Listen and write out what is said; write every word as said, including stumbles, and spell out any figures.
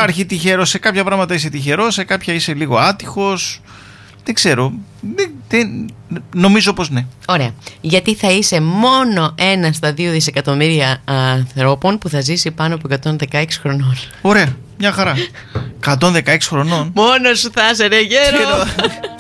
υπάρχει τυχερός, σε κάποια πράγματα είσαι τυχερός, σε κάποια είσαι λίγο άτυχος. Δεν ξέρω. Δεν, δεν, νομίζω πως ναι. Ωραία. Γιατί θα είσαι μόνο ένα στα δύο δισεκατομμύρια ανθρώπων που θα ζήσει πάνω από εκατόν δεκαέξι χρονών. Ωραία. Μια χαρά. εκατόν δεκαέξι χρονών. Μόνο σου θα είσαι, ρε γέρο.